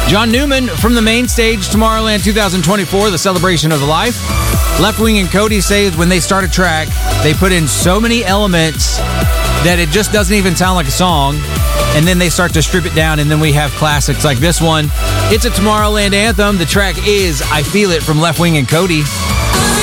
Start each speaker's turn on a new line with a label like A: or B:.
A: John Newman from the main stage, Tomorrowland 2024, the celebration of life. Left Wing and Cody say when they start a track, they put in so many elements that it just doesn't even sound like a song. And then they start to strip it down, and then we have classics like this one. It's a Tomorrowland anthem. The track is I Feel It from Left Wing and Cody.